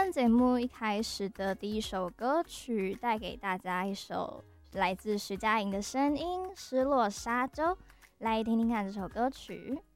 天节目一开始的第一首歌曲，带给大家一首来自徐佳莹的声音《失落沙洲》，来听听看这首歌曲。